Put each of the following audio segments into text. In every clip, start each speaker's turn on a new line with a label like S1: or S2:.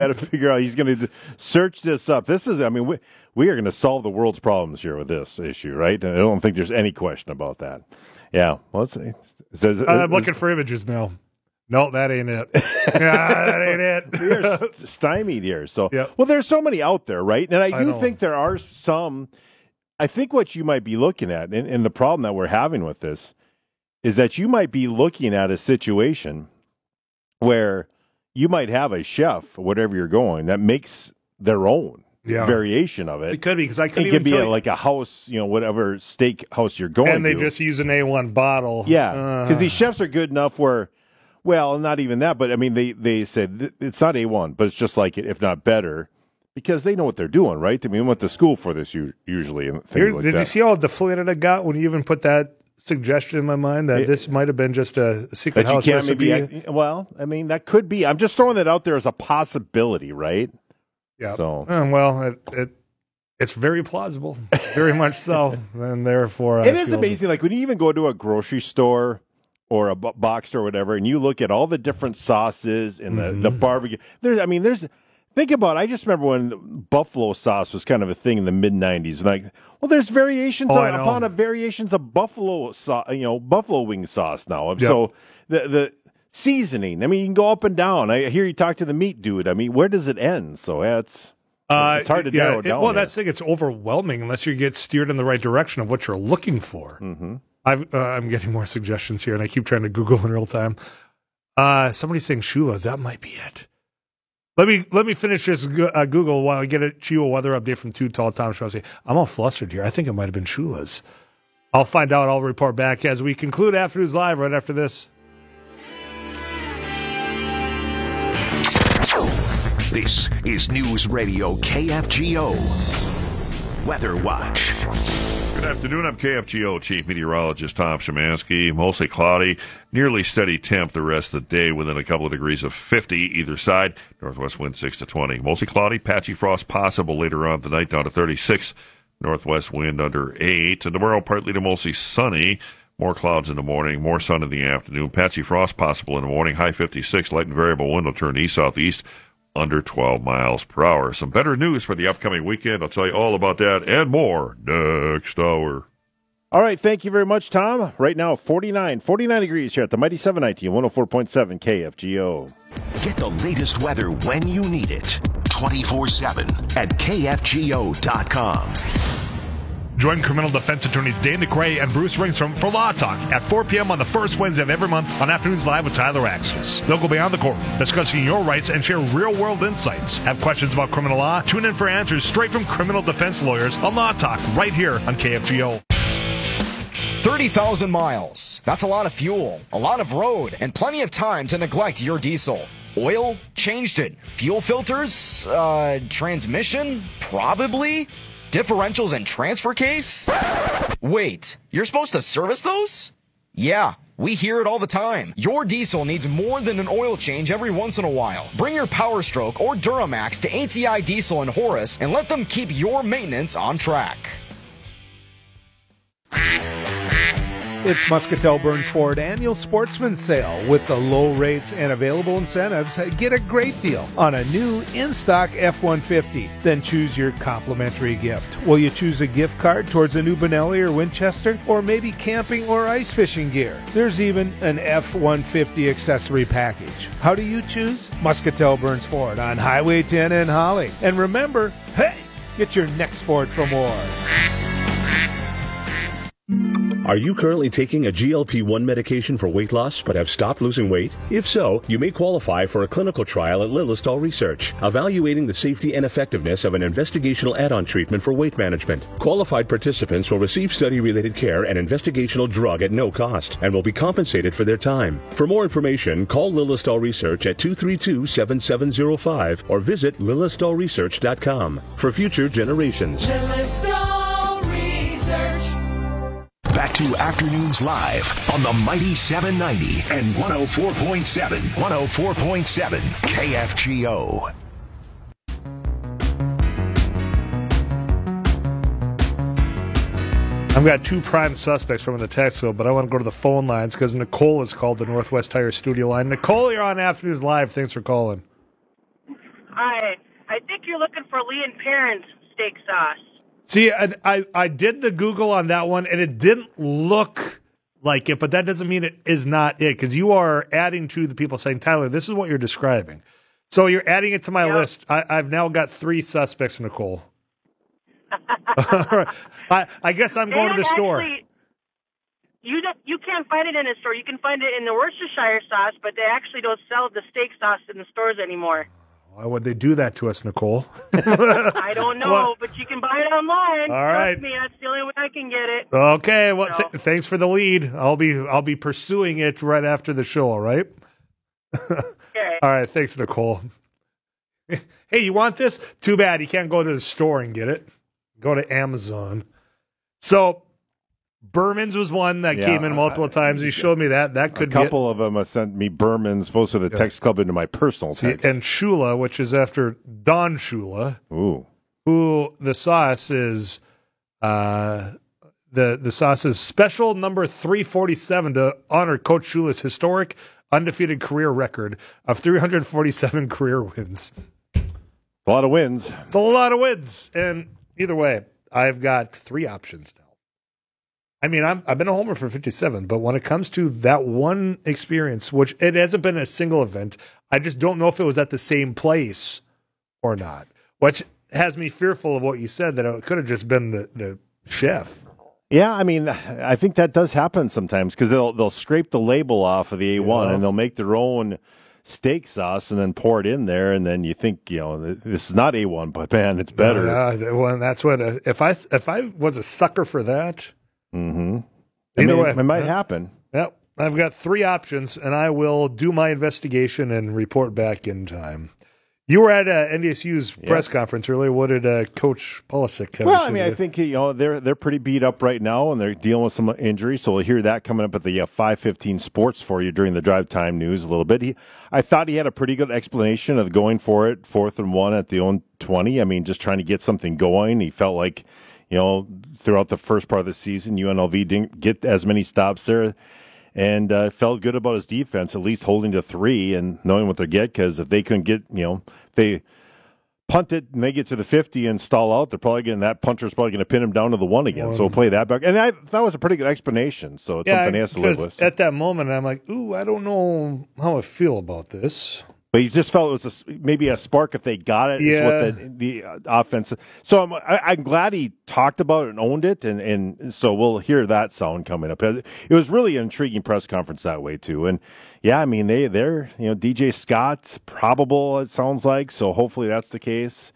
S1: got to figure out. He's going to search this up. We are going to solve the world's problems here with this issue, right? I don't think there's any question about that. Yeah. Well, let's see.
S2: I'm looking for images now. No, that ain't it. That ain't it.
S1: We're stymied here. So,
S2: yep.
S1: Well, there's so many out there, right? And I do think there are some. I think what you might be looking at, and the problem that we're having with this, is that you might be looking at a situation where you might have a chef, whatever you're going, that makes their own variation of it.
S2: It could be, because I couldn't
S1: even tell you. It could be like a house, whatever steak house you're going to.
S2: And they just use an A1 bottle.
S1: Yeah, because these chefs are good enough where, well, not even that, but I mean, they said it's not A1, but it's just like it, if not better, because they know what they're doing, right? I mean, we went to school for this usually. And things like
S2: did
S1: that.
S2: You see how deflated I got when you even put that suggestion in my mind that this might have been just a secret house recipe?
S1: Well, I mean, that could be. I'm just throwing that out there as a possibility, right?
S2: Yeah.
S1: So,
S2: well, it's very plausible, very much so, and therefore
S1: it is amazing. Like when you even go to a grocery store or a box store or whatever, and you look at all the different sauces and the barbecue. Think about it. I just remember when buffalo sauce was kind of a thing in the mid-'90s. Like, well, there's variations upon variations of buffalo wing sauce now. Yep. So the seasoning, I mean, you can go up and down. I hear you talk to the meat dude. I mean, where does it end? So it's hard to narrow it down.
S2: Well, that's the thing. It's overwhelming unless you get steered in the right direction of what you're looking for.
S1: Mm-hmm.
S2: I'm getting more suggestions here, and I keep trying to Google in real time. Somebody's saying Shula's. That might be it. Let me finish this Google while I get a Chio weather update from Too Tall Tom Schwartz. I'm all flustered here. I think it might have been Shula's. I'll find out. I'll report back as we conclude Afternoons Live right after this.
S3: This is News Radio KFGO Weather Watch.
S4: Good afternoon. I'm KFGO Chief Meteorologist Tom Szymanski. Mostly cloudy, nearly steady temp the rest of the day within a couple of degrees of 50 either side. Northwest wind 6 to 20. Mostly cloudy, patchy frost possible later on tonight down to 36. Northwest wind under 8. And tomorrow partly to mostly sunny. More clouds in the morning, more sun in the afternoon. Patchy frost possible in the morning. High 56. Light and variable wind will turn east-southeast under 12 miles per hour. Some better news for the upcoming weekend. I'll tell you all about that and more next hour.
S1: All right, thank you very much, Tom. Right now, 49 degrees here at the Mighty 790 and 104.7 KFGO.
S3: Get the latest weather when you need it, 24/7 at KFGO.com.
S2: Join criminal defense attorneys Dane DeCray and Bruce Ringstrom for Law Talk at 4 p.m. on the first Wednesday of every month on Afternoons Live with Tyler Axis. They'll go beyond the court, discussing your rights and share real-world insights. Have questions about criminal law? Tune in for answers straight from criminal defense lawyers on Law Talk right here on KFGO.
S5: 30,000 miles. That's a lot of fuel, a lot of road, and plenty of time to neglect your diesel. Oil? Changed it. Fuel filters? Transmission? Probably. Differentials and transfer case? Wait, you're supposed to service those? Yeah, we hear it all the time. Your diesel needs more than an oil change every once in a while. Bring your Power Stroke or Duramax to ATI Diesel in Horace and let them keep your maintenance on track.
S6: It's Muscatel Burns Ford Annual Sportsman Sale. With the low rates and available incentives, get a great deal on a new in-stock F-150. Then choose your complimentary gift. Will you choose a gift card towards a new Benelli or Winchester? Or maybe camping or ice fishing gear? There's even an F-150 accessory package. How do you choose? Muscatel Burns Ford on Highway 10 in Holly. And remember, hey, get your next Ford for more.
S7: Are you currently taking a GLP-1 medication for weight loss but have stopped losing weight? If so, you may qualify for a clinical trial at Lilistol Research, evaluating the safety and effectiveness of an investigational add-on treatment for weight management. Qualified participants will receive study-related care and investigational drug at no cost and will be compensated for their time. For more information, call Lilistol Research at 232-7705 or visit lilistolresearch.com. For future generations.
S3: Back to Afternoons Live on the Mighty 790 and 104.7 KFGO.
S2: I've got two prime suspects from the text, but I want to go to the phone lines because Nicole has called the Northwest Tire studio line. Nicole, you're on Afternoons Live. Thanks for calling.
S8: I think you're looking for Lee and Perrin's steak sauce.
S2: See, I did the Google on that one, and it didn't look like it, but that doesn't mean it is not it, because you are adding to the people saying, Tyler, this is what you're describing. So you're adding it to my list. I've now got 3 suspects, Nicole. I guess I'm going to the store.
S8: You can't find it in a store. You can find it in the Worcestershire sauce, but they actually don't sell the steak sauce in the stores anymore.
S2: Why would they do that to us, Nicole?
S8: I don't know, but you can buy it online.
S2: All right.
S8: Trust me, that's the only way I can get it.
S2: Okay, well, thanks for the lead. I'll be pursuing it right after the show. All right.
S8: Okay.
S2: All right. Thanks, Nicole. Hey, you want this? Too bad you can't go to the store and get it. Go to Amazon. So Berman's was one that came in multiple times. You showed me that. That could be
S1: a couple of them have sent me Berman's, both of the text club into my personal text.
S2: And Shula, which is after Don Shula, who the sauce is the sauce is special number 347 to honor Coach Shula's historic undefeated career record of 347 career wins.
S1: A lot of wins.
S2: It's a lot of wins. And either way, I've got 3 options now. I mean, I've been a homer for 57, but when it comes to that one experience, which it hasn't been a single event, I just don't know if it was at the same place or not, which has me fearful of what you said, that it could have just been the chef.
S1: Yeah, I mean, I think that does happen sometimes, because they'll scrape the label off of the A1 and they'll make their own steak sauce and then pour it in there, and then you think, this is not A1, but man, it's better.
S2: Well, that's what if I was a sucker for that.
S1: Mm-hmm.
S2: Either way,
S1: it might happen.
S2: Yep, I've got 3 options, and I will do my investigation and report back in time. You were at NDSU's press conference earlier. What did Coach Pulisic have to say?
S1: Well, I mean, I think they're pretty beat up right now, and they're dealing with some injuries. So we'll hear that coming up at the 5:15 Sports for you during the drive time news a little bit. I thought he had a pretty good explanation of going for it, 4th and 1 at the own 20. I mean, just trying to get something going. He felt like, throughout the first part of the season, UNLV didn't get as many stops there, and felt good about his defense, at least holding to 3 and knowing what they get, because if they couldn't get, if they punt it and they get to the 50 and stall out, that punter's probably going to pin him down to the 1 again. So we'll play that back. And that was a pretty good explanation, so it's something he has to live with.
S2: At that moment, I'm like, I don't know how I feel about this.
S1: But you just felt it was maybe a spark if they got it.
S2: Yeah.
S1: With the offense. So I'm glad he talked about it and owned it, and so we'll hear that sound coming up. It was really an intriguing press conference that way too. And yeah, I mean they're DJ Scott probable, it sounds like. So hopefully that's the case.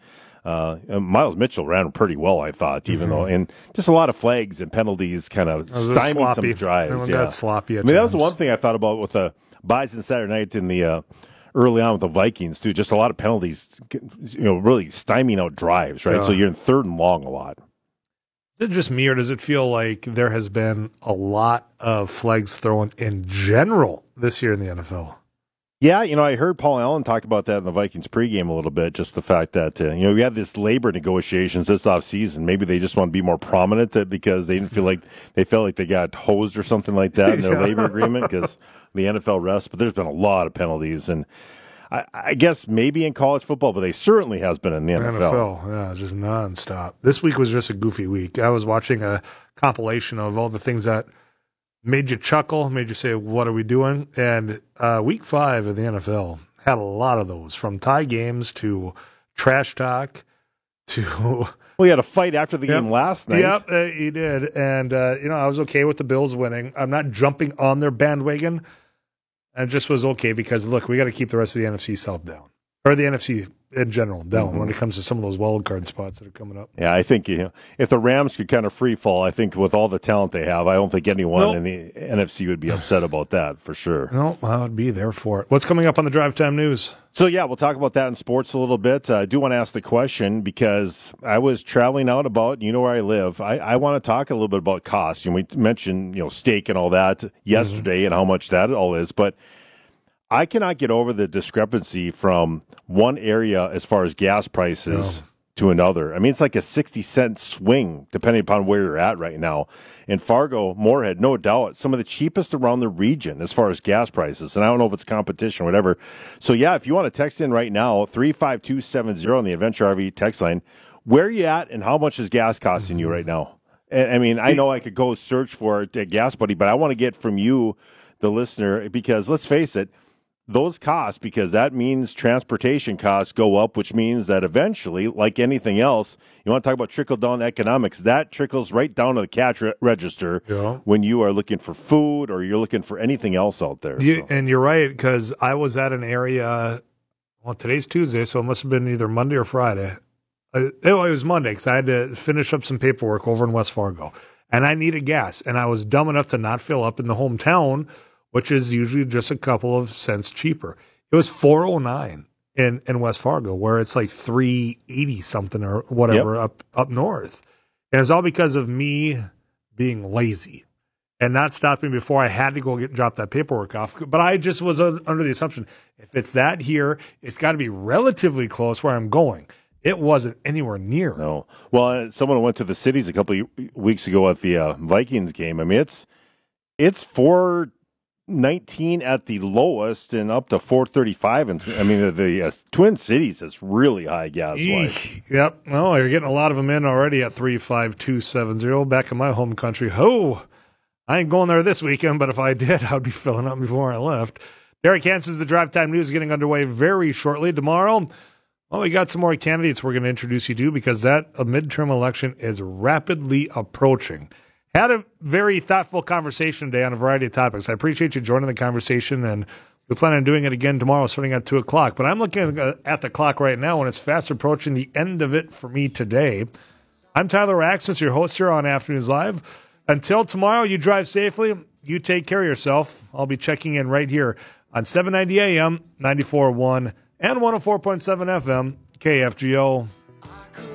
S1: Miles Mitchell ran pretty well, I thought, even though, and just a lot of flags and penalties kind of stymied some drives.
S2: Everyone got sloppy.
S1: That was the one thing I thought about with the Bison Saturday night in the. Early on with the Vikings, too, just a lot of penalties, really stymieing out drives, right? So you're in 3rd and long a lot.
S2: Is it just me, or does it feel like there has been a lot of flags thrown in general this year in the NFL?
S1: Yeah, I heard Paul Allen talk about that in the Vikings pregame a little bit, just the fact that, we had this labor negotiations this offseason. Maybe they just want to be more prominent because they didn't feel like they got hosed or something like that in their labor agreement because the NFL refs. But there's been a lot of penalties, and I guess maybe in college football, but they certainly has been in the NFL.
S2: Yeah, just nonstop. This week was just a goofy week. I was watching a compilation of all the things that made you chuckle, made you say, what are we doing? And week 5 of the NFL had a lot of those, from tie games to trash talk to...
S1: Well, he had a fight after the game last night.
S2: Yep, he did. And, I was okay with the Bills winning. I'm not jumping on their bandwagon. I just was okay because, look, we got to keep the rest of the NFC South down. Or the NFC in general down when it comes to some of those wild card spots that are coming up.
S1: Yeah, I think if the Rams could kind of free fall, I think with all the talent they have, I don't think anyone in the NFC would be upset about that for sure.
S2: No, I would be there for it. What's coming up on the Drive Time News?
S1: So, yeah, we'll talk about that in sports a little bit. I do want to ask the question because I was traveling out about, where I live. I want to talk a little bit about cost. We mentioned, steak and all that yesterday and how much that all is, but I cannot get over the discrepancy from one area as far as gas prices to another. I mean, it's like a 60-cent swing depending upon where you're at right now. In Fargo, Moorhead, no doubt, some of the cheapest around the region as far as gas prices. And I don't know if it's competition or whatever. So, yeah, if you want to text in right now, 35270 on the Adventure RV text line, where are you at and how much is gas costing you right now? I mean, I know I could go search for it at Gas Buddy, but I want to get from you, the listener, because let's face it, those costs, because that means transportation costs go up, which means that eventually, like anything else, you want to talk about trickle-down economics, that trickles right down to the cash register when you are looking for food or you're looking for anything else out there.
S2: And you're right, because I was at an area, well, today's Tuesday, so it must have been either Monday or Friday. It was Monday, because I had to finish up some paperwork over in West Fargo, and I needed gas, and I was dumb enough to not fill up in the hometown, which is usually just a couple of cents cheaper. It was $4.09 in West Fargo, where it's like $3.80 something or whatever up north. And it's all because of me being lazy and not stopping before I had to go drop that paperwork off. But I just was under the assumption, if it's that here, it's got to be relatively close where I'm going. It wasn't anywhere near.
S1: No. Well, someone went to the cities a couple of weeks ago at the Vikings game. I mean, it's $4.19 at the lowest and up to $4.35. And I mean, the Twin Cities is really high gas wise.
S2: Yep. Well, you're getting a lot of them in already at 35270 back in my home country. I ain't going there this weekend, but if I did, I'd be filling up before I left. Derek Hansen's The Drive Time News getting underway very shortly. Tomorrow, well, we got some more candidates we're going to introduce you to because that midterm election is rapidly approaching. Had a very thoughtful conversation today on a variety of topics. I appreciate you joining the conversation, and we plan on doing it again tomorrow starting at 2 o'clock. But I'm looking at the clock right now, and it's fast approaching the end of it for me today. I'm Tyler Axis, your host here on Afternoons Live. Until tomorrow, you drive safely. You take care of yourself. I'll be checking in right here on 790 AM, 94.1, and 104.7 FM, KFGO.